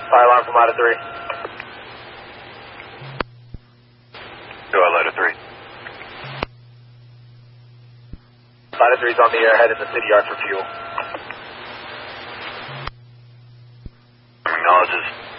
Fire alarm from Ladder 3. Go ahead, Ladder 3. Ladder 3's on the airhead in the city yard for fuel. Acknowledges.